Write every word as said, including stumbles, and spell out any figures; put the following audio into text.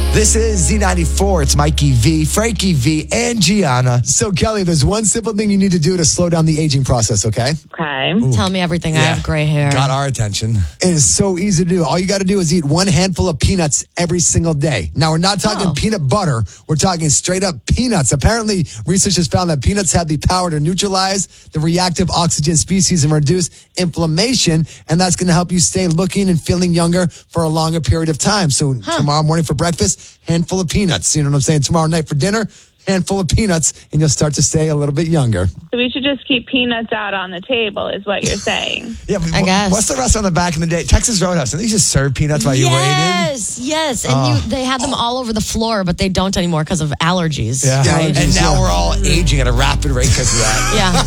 This is Z ninety-four. It's Mikey V, Frankie V, and Gianna. So, Kelly, there's one simple thing you need to do to slow down the aging process, okay? Okay. Ooh. Tell me everything. I Yeah. have gray hair. Got our attention. It is so easy to do. All you got to do is eat one handful of peanuts every single day. Now, we're not talking Oh. peanut butter. We're talking straight up peanuts. Apparently, researchers found that peanuts have the power to neutralize the reactive oxygen species and reduce inflammation. And that's going to help you stay looking and feeling younger for a longer period of time. So, Huh. tomorrow morning for breakfast, handful of peanuts. You know what I'm saying? Tomorrow night for dinner, handful of peanuts, and you'll start to stay a little bit younger. So we should just keep peanuts out on the table, is what you're saying. Yeah, but I wh- guess. What's the restaurant in the back in the day? Texas Roadhouse. And they just serve peanuts while you waited. Yes, yes. And Oh. you, they had them all over the floor, but they don't anymore because of allergies. Yeah. Right? And now Yeah. we're all aging at a rapid rate because of that. Yeah.